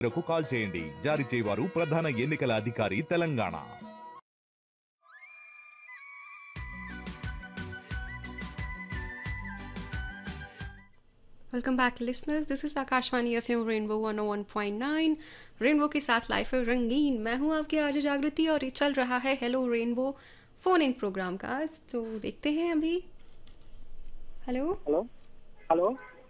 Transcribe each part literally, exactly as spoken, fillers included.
కు కాల్ చేయండి. జారీ చేయవారు ప్రధాన ఎన్నికల అధికారి Telangana. Welcome back listeners, this is Akashvani FM rainbow one O one point nine. Rainbow के साथ लाइफ है रंगीन। मैं हूं आपकी आरजे जागृति और ये चल रहा है hello rainbow phone in programme का। तो देखते हैं अभी। Hello hello hello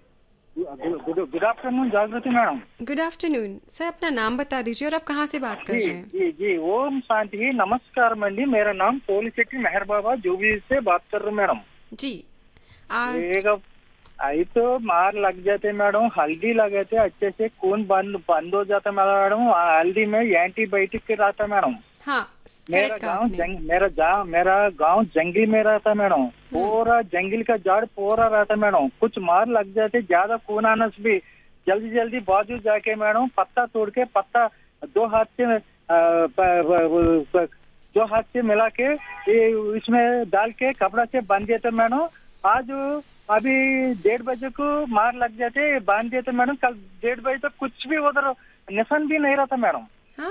good afternoon जागृति मैडम। गुड आफ्टरनून सर, अपना नाम बता दीजिए और आप कहाँ से बात कर जी रहे हैं? जी जी ओम शांति, नमस्कार मंडी। मेरा नाम पोलिशेट्टी मेहर बाबा जोबी से बात कर रहा हूँ मैडम। जी आज एक आई तो मार लग जाते मैडम, हल्दी लगे थे अच्छे से, खून बंद बंद हो जाता मैडम। हल्दी में एंटीबायोटिक के रहता मैडम। हाँ मेरा करेक्ट कहा गांव आपने। जंग मेरा जा मेरा गांव जंगल में रहता मैडम। पूरा जंगल का झाड़ पूरा रहता मैडम। कुछ मार लग जाते, ज्यादा खून आने से भी जल्दी जल्दी बाजू जाके मैडम पत्ता तोड़ के, पत्ता दो हाथ से अ, प- प- प- दो हाथ से मिला के ये इसमें डाल के कपड़ा से बांध देते मैडम। आज अभी डेढ़ बजे को मार लग जाते, बांध देते मैडम। कल डेढ़ बजे तक कुछ भी उधर निशान भी नहीं रहता मैडम।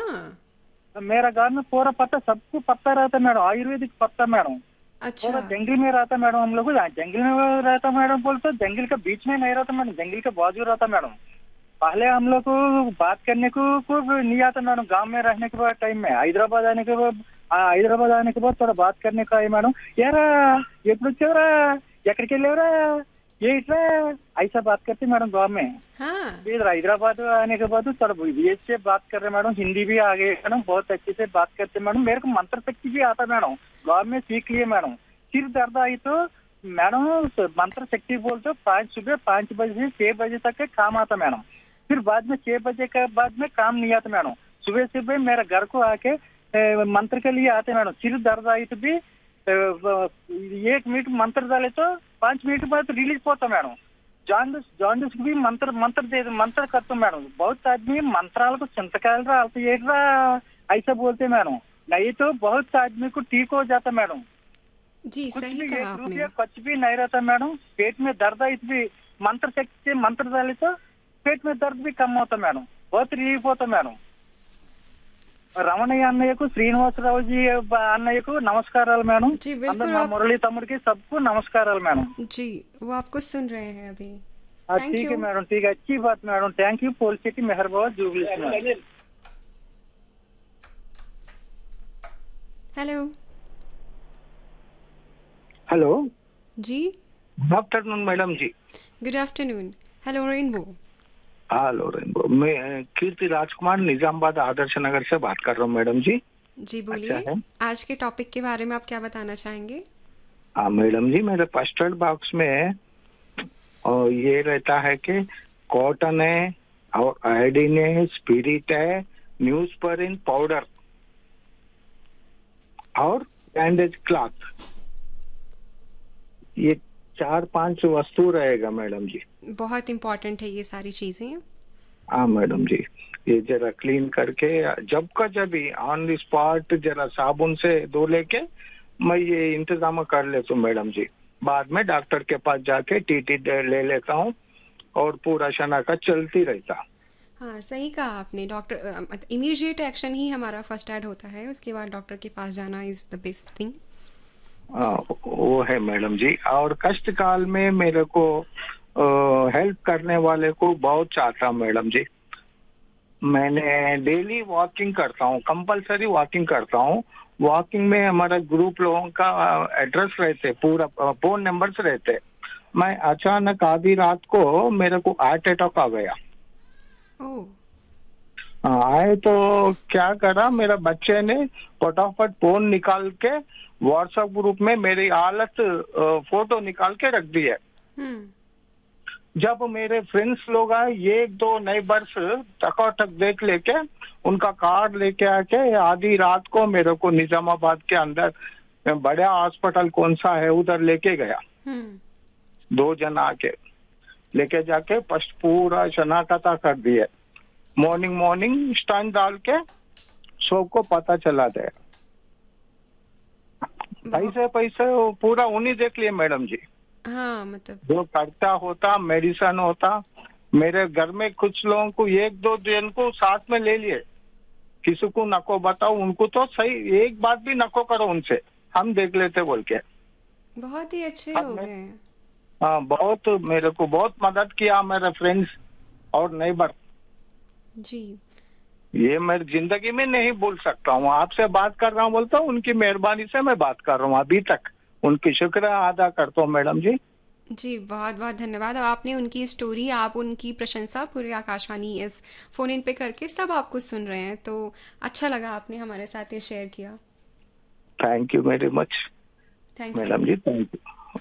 हाँ मेरा गांव में पूरा पत्ता, सबको पत्ता रहता मैडम, आयुर्वेदिक पत्ता मैडम। अच्छा पूरा जंगल में रहता मैडम। हम लोग जंगल में रहता मैडम, बोलते जंगल के बीच में नहीं रहता मैडम, जंगल के बाजू रहता मैडम। पहले हम लोग को बात करने को को नहीं आता मैडम। गांव में रहने के बाद टाइम में हैदराबाद आने के बाद हैदराबाद आने के बाद थोड़ा बात करने का है मैडम। यारा ఎప్పుడు వచ్చావురా, ఎక్కడికి వెళ్ళావురా, ये इतना ऐसा बात करते मैडम गाँव में। हाँ फिर हैदराबाद आने के बाद थोड़ा विदेश से बात कर रहे मैडम। हिंदी भी आ गई मैडम, बहुत अच्छे से बात करते मैडम। मेरे को मंत्र शक्ति भी आता मैडम, गाँव में सीख लिए मैडम। सिर दर्द आई तो मैडम मंत्र शक्ति बोलते पाँच सुबह पाँच बजे से छह बजे तक के काम आता मैडम। फिर बाद में छह बजे के बाद में काम नहीं आता मैडम। सुबह सुबह मेरे घर को आके ए, मंत्र के लिए आते मैडम। सिर दर्द आई तो भी ए, एक मिनट मंत्र डाले तो पाँच मिनट बाद रिलीज होता मैडम। జాండస్ జాండస్ కి మంత్ర మంత్ర మంత్ర करता मैडम। बहुत आदमी मंत्राल को చింతకాయలు రా ఏట్రా ऐसा बोलते मैडम। नहीं तो बहुत आदमी को ठीक हो जाता मैडम। जी कुछ सही भी कहा एक आपने। रुपया कुछ भी नहीं रहता मैडम। पेट में दर्द है, भी मंत्र शक्ति से मंत्र डाले तो पेट में दर्द भी कम होता मैडम, बहुत रिलीफ होता मैडम। రమణయ్య అన్నయ్యకు, శ్రీనివాసరావు జీ అన్నయ్యకు నమస్కారాలు మేడం। जी बिल्कुल అందరు మా आप మురళీ తమ్ముడికి सबको नमस्काराలు మేడం। जी वो आपको सुन रहे हैं अभी। हाँ थैंक ठीक है यू। मैडम, ठीक है, अच्छी बात madam. Thank you. पोलिशेट्टी Mehar Baba jubilee से मैडम। हेलो हेलो जी गुड आफ्टरनून मैडम जी। Good afternoon. Hello rainbow. Hello rainbow, मैं कीर्ति राजकुमार निजामाबाद आदर्श नगर से बात कर रहा हूँ मैडम जी। जी बोलिए, अच्छा है। आज के टॉपिक के बारे में आप क्या बताना चाहेंगे? हाँ मैडम जी, मेरे फर्स्ट बॉक्स में और ये रहता है कि कॉटन है और आयोडीन है, स्पिरिट है, न्यूज़पेपर पाउडर और बैंडेज क्लॉथ। ये चार पांच वस्तु रहेगा मैडम जी। बहुत इम्पोर्टेंट है ये सारी चीजें। हाँ मैडम जी, ये जरा क्लीन करके जब का जब ही ऑन द स्पॉट जरा साबुन से धो लेके मैं ये इंतजाम कर लेता हूँ मैडम जी। बाद में डॉक्टर के पास जाके टीटी ले लेता हूँ और पूरा शना का चलती रहता। हाँ सही कहा आपने। डॉक्टर इमीडिएट एक्शन ही हमारा फर्स्ट एड होता है, उसके बाद डॉक्टर के पास जाना इज द बेस्ट थिंग। हाँ, वो है मैडम जी। और कष्ट काल में मेरे को हेल्प करने वाले को बहुत चाहता हूँ मैडम जी। मैंने डेली वॉकिंग करता हूँ, कंपलसरी वॉकिंग करता हूँ। वॉकिंग में हमारा ग्रुप लोगों का एड्रेस रहते, पूरा फोन नंबर्स रहते। मैं अचानक आधी रात को मेरे को हार्ट अटैक आ गया। ओह हाँ, आए तो क्या करा, मेरा बच्चे ने फटाफट फोन निकाल के व्हाट्सएप ग्रुप में मेरी हालत फोटो निकाल के रख दी है। हम्म जब मेरे फ्रेंड्स लोग आए, एक दो नए बर्स टकाटक देख लेके उनका कार्ड लेके आके आधी रात को मेरे को निजामाबाद के अंदर बड़ा हॉस्पिटल कौन सा है उधर लेके गया। हम्म दो जन आके लेके जाके फर्स्ट पूरा शनाख्त कर दिए। मॉर्निंग मॉर्निंग स्टंट डाल के सबको पता चला गया। पैसे पैसे पूरा उन्हीं देख लिए मैडम जी। हाँ मतलब जो करता होता मेडिसिन होता मेरे घर में कुछ लोगों को एक दो दिन को साथ में ले लिए, किसी को नको बताओ, उनको तो सही एक बात भी नको करो उनसे, हम देख लेते बोल के। बहुत ही अच्छे अब लोग मैं- हैं। हाँ, बहुत मेरे को बहुत मदद किया मेरे फ्रेंड्स और नेबर। जी ये मैं जिंदगी में नहीं भूल सकता हूँ। आपसे बात कर रहा हूँ बोलता हूँ, उनकी मेहरबानी से मैं बात कर रहा हूँ अभी तक, उनकी शुक्र अदा करता हूँ मैडम जी। जी, बहुत बहुत धन्यवाद। अब आपने उनकी स्टोरी, आप उनकी प्रशंसा पूरे आकाशवाणी इस फोन इन पे करके सब आपको सुन रहे हैं, तो अच्छा लगा आपने हमारे साथ ये शेयर किया। Thank you very much thank you. Madam ji, thank you.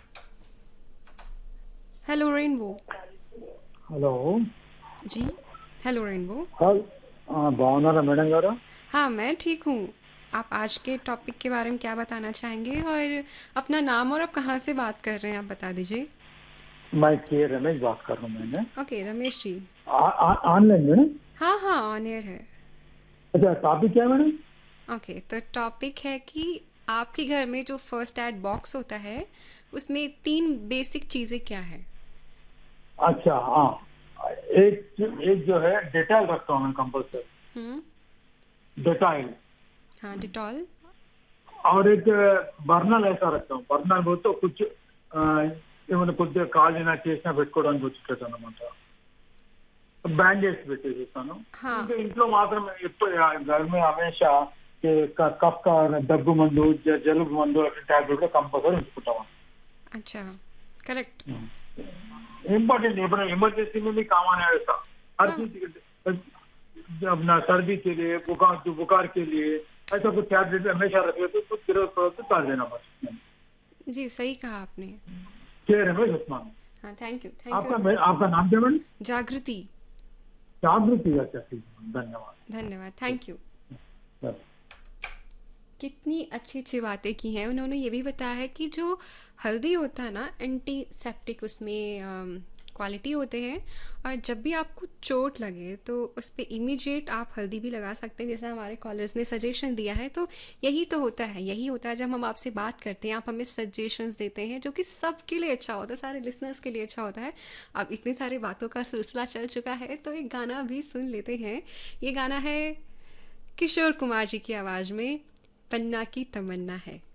Hello rainbow. Hello ji hello rainbow. హల్ ఆ, బాగున్నారా మేడం గారు? हाँ, मैं ठीक हूँ। आप आज के टॉपिक के बारे में क्या बताना चाहेंगे, और अपना नाम और आप कहाँ से बात कर रहे हैं, आप बता दीजिए। मैं के रमेश बात कर रहा हूँ मैंने। Okay Ramesh ji. Online madam? हाँ हाँ, ऑन एयर है। अच्छा, टॉपिक क्या है मैडम? ओके, तो टॉपिक है कि आपके घर में जो फर्स्ट एड बॉक्स होता है उसमें तीन बेसिक चीज़ें क्या है। अच्छा हाँ, एक एक जो है डेटॉल रखता हूँ मैं कंपल्सरी, हम्म। डेटॉल। हाँ, डिटॉल। और एक బర్నల్ ऐसा रखता हूँ। బర్నల్ పోతే कुछ ఏమైనా కొద్దిగా కాలినా చేసినా పెట్టుకోవడానికి వచ్చేటట్టు అనమాట, బ్యాండేజ్ పెట్టేసిస్తాను। हाँ। ఇంకా ఇంట్లో మాత్రం ఎప్పుడు घर में हमेशा कफ का దగ్గు మందు, జ- జలుబు మందు అట్లా టాబ్లెట్ కంపల్సరీ ఉంచుకుంటాం। अच्छा, करेक्ट। इम्पोर्टेंट है, इमरजेंसी में भी काम आने वाला हर हाँ। चीज, अपना सर्दी के लिए, बुखार बुखार के लिए ऐसा कुछ टैबलेट हमेशा रख लेते, कुछ जरूरत पड़े तो डाल देना बस। जी सही कहा आपने। के रमेश उस्मान। हाँ, थैंक यू थैंक आपका यू। आपका नाम क्या मैडम? जागृति। जागृति। अच्छा ठीक है, धन्यवाद। धन्यवाद, थैंक यू। बस। कितनी अच्छी अच्छी बातें की हैं उन्होंने। ये भी बताया है कि जो हल्दी होता है ना, एंटीसेप्टिक उसमें क्वालिटी होते हैं, और जब भी आपको चोट लगे तो उस पर इमीडिएट आप हल्दी भी लगा सकते हैं, जैसे हमारे कॉलर्स ने सजेशन दिया है। तो यही तो होता है, यही होता है जब हम आपसे बात करते हैं, आप हमें सजेशंस देते हैं, जो कि सबके लिए अच्छा होता है, सारे लिसनर्स के लिए अच्छा होता है। अब इतनी सारी बातों का सिलसिला चल चुका है, तो एक गाना भी सुन लेते हैं। ये गाना है किशोर कुमार जी की आवाज़ में, पन्ना की तमन्ना है।